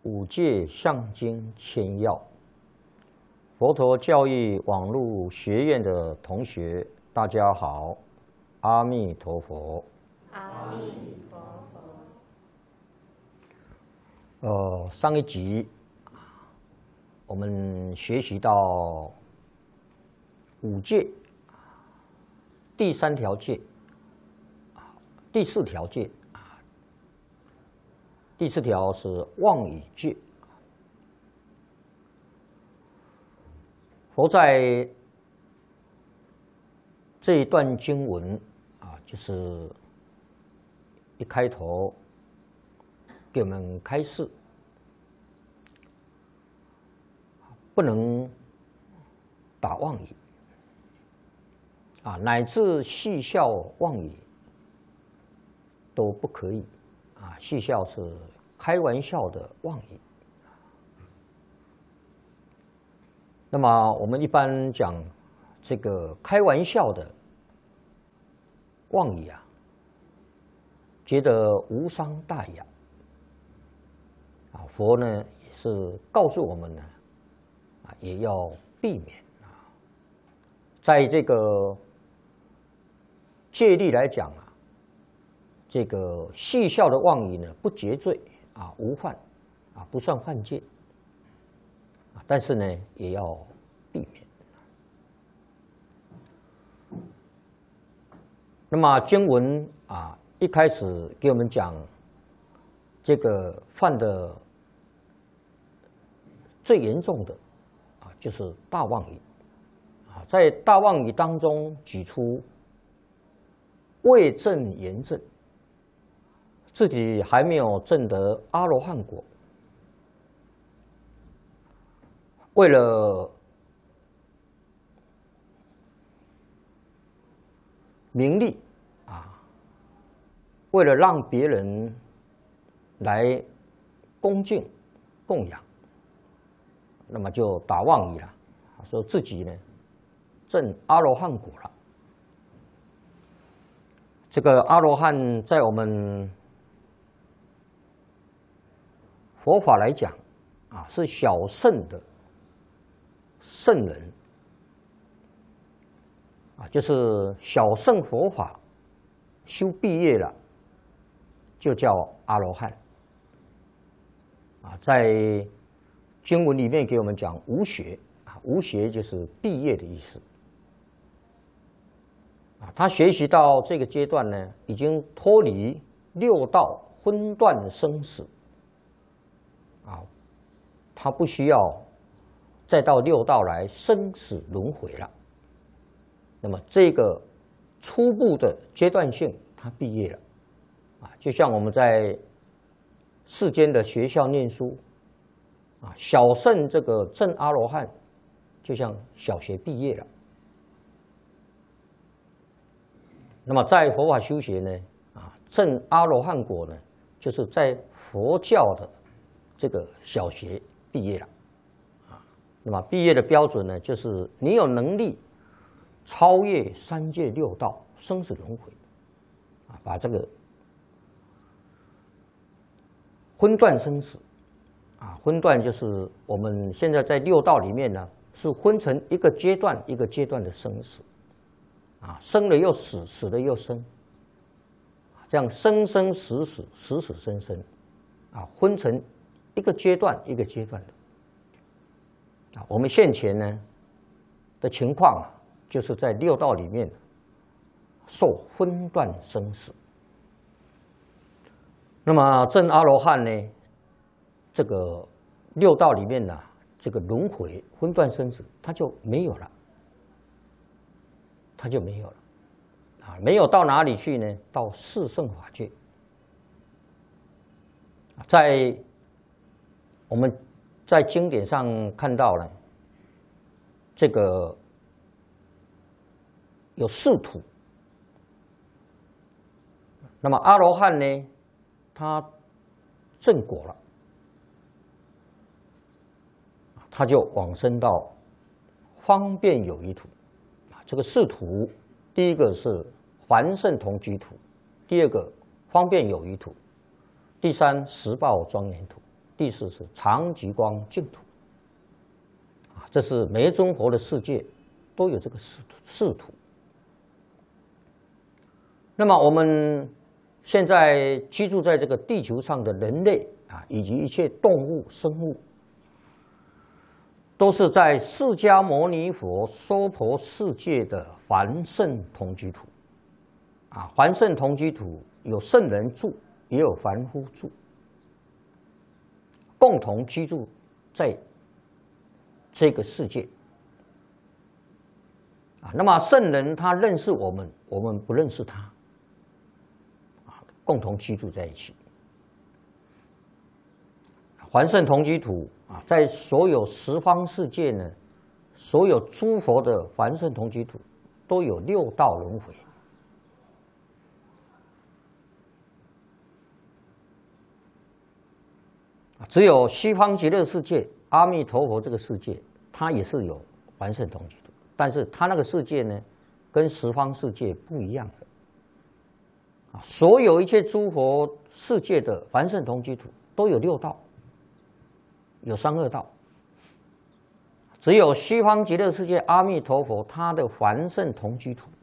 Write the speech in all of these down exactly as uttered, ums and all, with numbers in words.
五戒相经千要，佛陀教育网络学院的同学，大家好，阿弥陀佛。 阿弥陀佛。呃，上一集我们学习到五戒，第三条戒，第四条戒。第四条是妄语戒。佛在这一段经文啊，就是一开头给我们开示，不能打妄语啊，乃至戏笑妄语都不可以啊。戏笑是开玩笑的妄语。那么我们一般讲这个开玩笑的妄语啊，觉得无伤大雅啊。佛呢也是告诉我们呢，啊也要避免啊。在这个戒律来讲啊，这个戏笑的妄语呢，不结罪啊，无犯啊，不算犯戒啊，但是呢，也要避免。那么经文啊，一开始给我们讲这个犯的最严重的啊，就是大妄语啊，在大妄语当中举出未证言证。自己还没有证得阿罗汉果，为了名利啊，为了让别人来恭敬供养，那么就打妄语了，说自己呢证阿罗汉果了。这个阿罗汉在我们佛法来讲啊，是小圣的圣人啊，就是小圣佛法修毕业了，就叫阿罗汉啊。在经文里面给我们讲无学啊，无学就是毕业的意思啊。他学习到这个阶段呢，已经脱离六道昏断生死。啊，他不需要再到六道来生死轮回了。那么这个初步的阶段性，他毕业了，啊，就像我们在世间的学校念书，啊，小圣这个证阿罗汉，就像小学毕业了。那么在佛法修学呢，啊，证阿罗汉果呢，就是在佛教的这个小学毕业了，啊，那么毕业的标准呢，就是你有能力超越三界六道生死轮回，啊，把这个昏断生死，啊，昏断就是我们现在在六道里面呢，是分成一个阶段一个阶段的生死，啊，生了又死，死了又生，这样生生死死，死死生生，啊，分成一个阶段一个阶段的啊，我们现前呢的情况啊，就是在六道里面受分段生死。那么证阿罗汉呢，这个六道里面呢，这个轮回分段生死，它就没有了，它就没有了啊，没有到哪里去呢？到四圣法界，在我们在经典上看到了，这个有四土。那么阿罗汉呢，他证果了，他就往生到方便有余土。这个四土，第一个是凡圣同居土，第二个方便有余土，第三十报庄严土， 第四是常极光净土。啊，这是每一尊佛的世界都有这个视视图。那么我们现在居住在这个地球上的人类啊，以及一切动物、生物，都是在释迦牟尼佛娑婆世界的凡圣同居土。啊，凡圣同居土有圣人住，也有凡夫住，共同居住在这个世界。啊，那么圣人他认识我们，我们不认识他，啊，共同居住在一起。凡圣同居土啊，在所有十方世界呢，所有诸佛的凡圣同居土都有六道轮回。只有西方极乐世界，阿弥陀佛这个世界，它也是有凡圣同居土，但是它那个世界呢，跟十方世界不一样的。啊，所有一切诸佛世界的凡圣同居土都有六道，有三恶道。只有西方极乐世界阿弥陀佛，他的凡圣同居土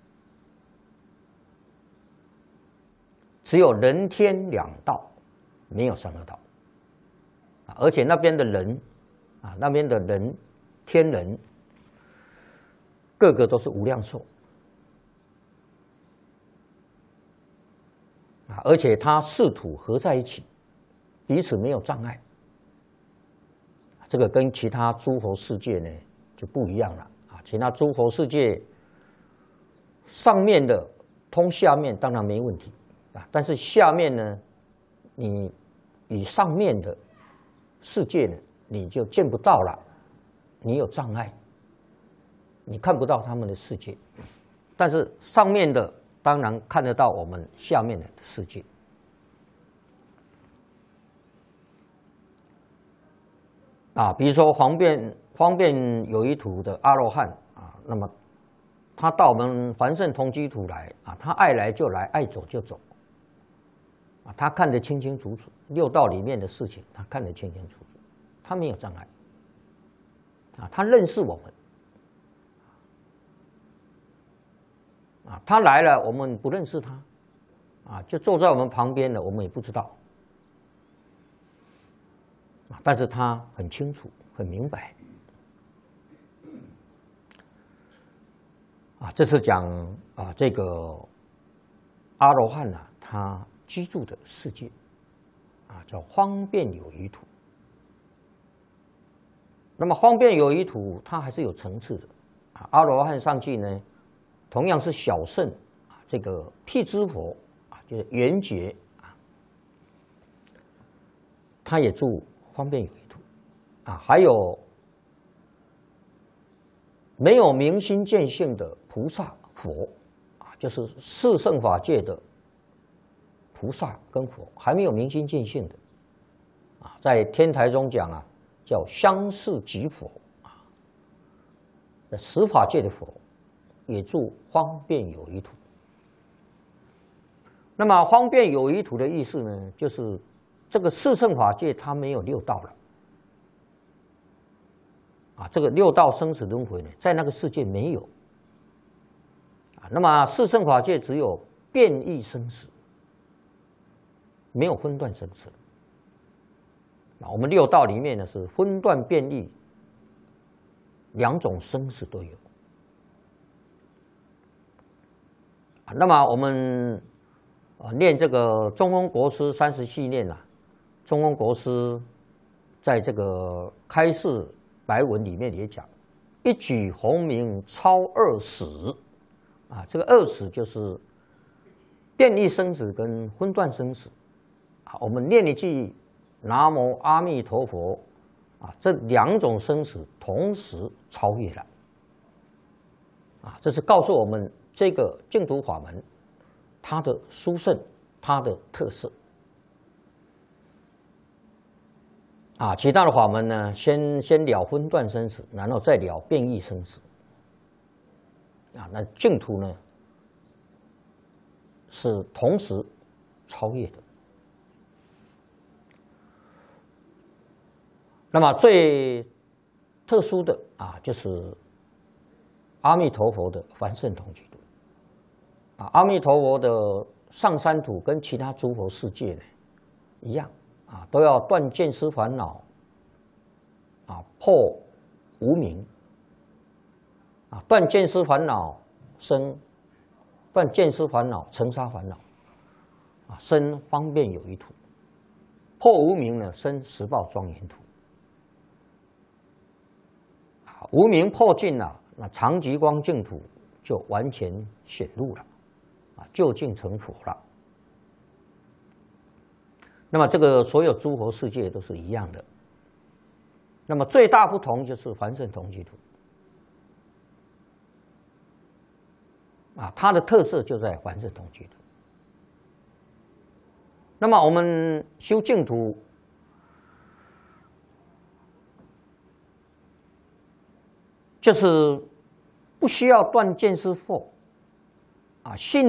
只有人天两道，没有三恶道。而且那边的人，啊，那边的人，天人，个个都是无量寿，啊，而且他四土合在一起，彼此没有障碍，这个跟其他诸佛世界呢就不一样了啊。其他诸佛世界上面的通下面当然没问题啊，但是下面呢，你以上面的世界呢，你就见不到了，你有障碍，你看不到他们的世界。但是上面的当然看得到我们下面的世界。啊，比如说方便方便有一土的阿罗汉啊，那么他到我们凡圣同居土来啊，他爱来就来，爱走就走。啊，他看得清清楚楚，六道里面的事情，他看得清清楚楚，他没有障碍。啊，他认识我们。啊，他来了，我们不认识他，啊，就坐在我们旁边的，我们也不知道。啊，但是他很清楚，很明白。啊，这是讲啊，这个阿罗汉呢、啊，他居住的世界，啊，叫方便有余土。那么方便有余土，它还是有层次的。啊，阿罗汉上去呢，同样是小圣啊，这个辟支佛啊，就是圆觉啊，他也住方便有余土。啊，还有没有明心见性的菩萨佛啊，就是四圣法界的菩萨跟佛，还没有明心见性的啊，在天台中讲啊，叫相似即佛啊。十法界的佛也住方便有余土。那么方便有余土的意思呢，就是这个四圣法界它没有六道了啊，这个六道生死轮回呢，在那个世界没有啊。那么四圣法界只有变异生死，没有分段生死。啊，我们六道里面呢是分段变异，两种生死都有。啊，那么我们啊念这个中庸国师三十系念啊，中庸国师在这个开示白文里面也讲，一举鸿明超二死啊，这个二死就是变异生死跟分段生死。啊，我们念一句南无阿弥陀佛啊，这两种生死同时超越了啊，这是告诉我们这个净土法门它的殊胜，它的特色啊。其他的法门呢，先先了分段生死，然后再了变异生死啊。那净土呢是同时超越的。 那么最特殊的啊，就是阿弥陀佛的凡圣同居土啊。阿弥陀佛的上山土跟其他诸佛世界呢一样啊，都要断见思烦恼啊，破无明啊，断见思烦恼生，断见思烦恼尘沙烦恼啊，生方便有余土，破无明呢生十报庄严土。无明破尽了，那常寂光净土就完全显露了，啊，究竟成佛了。那么这个所有诸佛世界都是一样的。那么最大不同就是凡圣同居土，啊，它的特色就在凡圣同居土。那么我们修净土，就是不需要断见思惑啊，信